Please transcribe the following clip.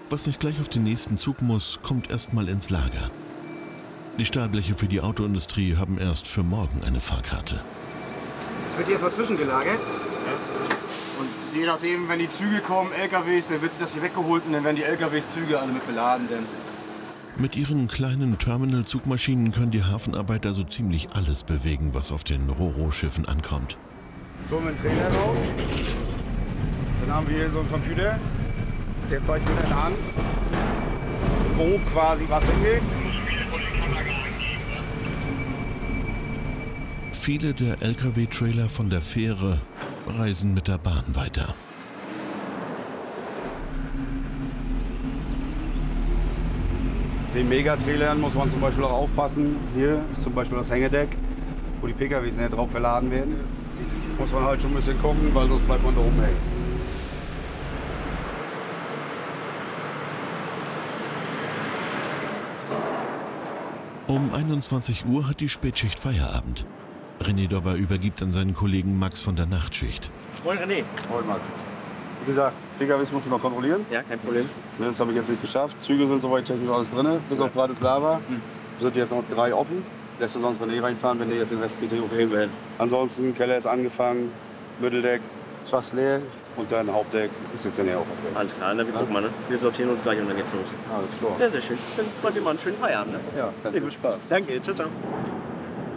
Was nicht gleich auf den nächsten Zug muss, kommt erst mal ins Lager. Die Stahlbleche für die Autoindustrie haben erst für morgen eine Fahrkarte. Das wird hier erstmal zwischengelagert. Ja. Und je nachdem, wenn die Züge kommen, LKWs, dann wird sich das hier weggeholt und dann werden die LKWs Züge alle mit beladen. Mit ihren kleinen Terminal-Zugmaschinen können die Hafenarbeiter so ziemlich alles bewegen, was auf den Ro-Ro-Schiffen ankommt. So, holen wir den Trailer raus. Dann haben wir hier so einen Computer. Der zeigt mir dann an, wo quasi was hingeht. Viele der LKW-Trailer von der Fähre reisen mit der Bahn weiter. Den Megatrailern muss man zum Beispiel auch aufpassen. Hier ist zum Beispiel das Hängedeck, wo die PKWs nicht drauf verladen werden. Muss man halt schon ein bisschen gucken, weil sonst bleibt man da oben hängen. Um 21 Uhr hat die Spätschicht Feierabend. René Dobber übergibt an seinen Kollegen Max von der Nachtschicht. Moin René. Moin Max. Wie gesagt, PKWs musst du noch kontrollieren. Ja, kein Problem. Das habe ich jetzt nicht geschafft. Züge sind soweit technisch alles drin, bis auf Bratislava. Sind jetzt noch 3 offen. Lässt du sonst René reinfahren, wenn der jetzt den Rest nicht okay werden. Ansonsten, Keller ist angefangen, Mitteldeck ist fast leer und dann Hauptdeck ist jetzt ja näher auch was leer. Alles klar, na, wir gucken mal, ne? Wir sortieren uns gleich und dann geht's los. Alles klar. Ja, sehr schön. Dann wollt ihr mal einen schönen Feierabend, ne? Ja, dann viel Spaß. Danke, ciao, ciao.